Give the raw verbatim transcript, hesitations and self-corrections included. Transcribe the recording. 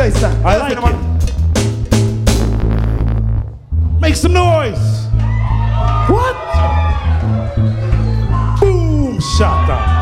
nice. That. I like it. Make some noise. What? Boom shaka.